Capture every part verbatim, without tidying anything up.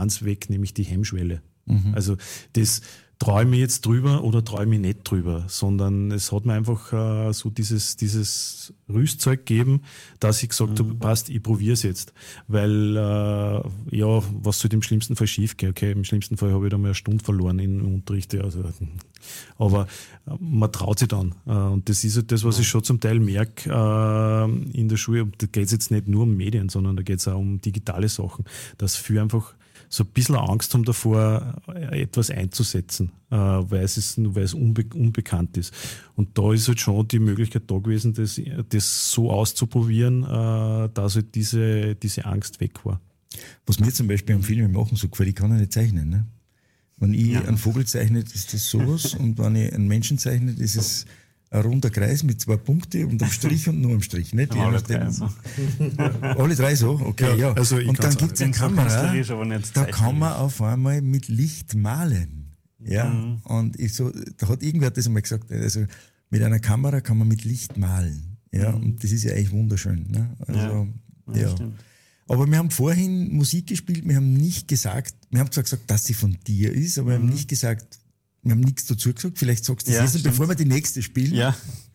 eins weg, nämlich die Hemmschwelle. Mhm. Also das traue ich mir jetzt drüber oder traue ich mir nicht drüber, sondern es hat mir einfach äh, so dieses, dieses Rüstzeug gegeben, dass ich gesagt mhm. habe, passt, ich probiere es jetzt. Weil, äh, ja, was sollte im schlimmsten Fall schief gehen? Okay, im schlimmsten Fall habe ich da mal eine Stunde verloren im Unterricht. Also, aber äh, man traut sich dann. Äh, und das ist halt das, was ja. ich schon zum Teil merke äh, in der Schule. Da geht es jetzt nicht nur um Medien, sondern da geht es auch um digitale Sachen, dass viele einfach so ein bisschen Angst haben davor, etwas einzusetzen, äh, weil es, ist, weil es unbe- unbekannt ist. Und da ist halt schon die Möglichkeit da gewesen, das, das so auszuprobieren, äh, dass halt diese, diese Angst weg war. Was mir zum Beispiel am Film machen so gefällt, ich kann ja nicht zeichnen. Ne? Wenn ich ja. einen Vogel zeichne, ist das sowas, und wenn ich einen Menschen zeichne, ist es ein runder Kreis mit zwei Punkten und einem Strich und nur einem Strich. Nicht? Ja, alle, drei so. alle drei so? Okay, ja. ja. Also und dann gibt es eine Kamera, da kann man ist. auf einmal mit Licht malen. Ja? Mhm. Und ich so, da hat irgendwer das einmal gesagt, also mit einer Kamera kann man mit Licht malen. Ja? Mhm. Und das ist ja eigentlich wunderschön. Ne? Also, ja. ja. Aber wir haben vorhin Musik gespielt, wir haben nicht gesagt, wir haben zwar gesagt, dass sie von dir ist, aber wir mhm. haben nicht gesagt, wir haben nichts dazu gesagt. Vielleicht sagst du das ja, jetzt, bevor wir die nächste spielen. Ja.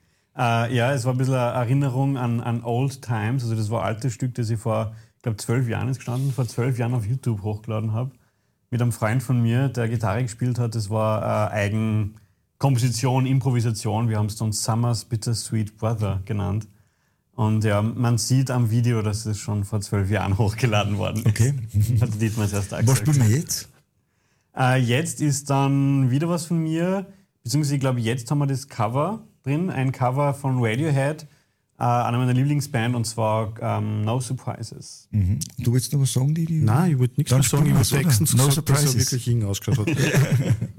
Äh, ja, es war ein bisschen eine Erinnerung an, an Old Times. Also das war ein altes Stück, das ich vor, ich glaube, zwölf Jahren ist gestanden, vor zwölf Jahren auf YouTube hochgeladen habe. Mit einem Freund von mir, der Gitarre gespielt hat. Das war äh, Eigenkomposition, Improvisation. Wir haben es dann Summer's Bittersweet Brother genannt. Und ja, man sieht am Video, dass es schon vor zwölf Jahren hochgeladen worden ist. Okay. Hat der Dietmar erst gesagt. Was spielen wir jetzt? Äh, jetzt ist dann wieder was von mir, beziehungsweise ich glaube, jetzt haben wir das Cover drin, ein Cover von Radiohead, äh, einer meiner Lieblingsband, und zwar ähm, No Surprises. Mhm. Du willst noch was sagen, Didi? Nein, ich wollte nichts mehr sagen, ich wollte exen zu No sagen, dass er wirklich ihn ausgeschaut hat.